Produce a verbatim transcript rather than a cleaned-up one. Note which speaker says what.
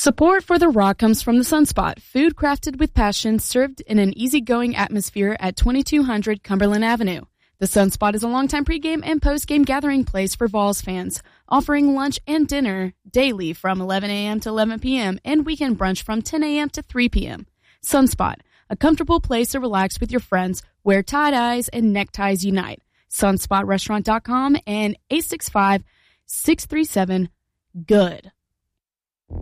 Speaker 1: Support for The Rock comes from the Sunspot, food crafted with passion, served in an easygoing atmosphere at twenty-two hundred Cumberland Avenue. The Sunspot is a longtime pregame and postgame gathering place for Vols fans, offering lunch and dinner daily from eleven a.m. to eleven p.m. and weekend brunch from ten a.m. to three p.m. Sunspot, a comfortable place to relax with your friends where tie-dyes and neckties unite. sunspot restaurant dot com and eight six five, six three seven, GOOD.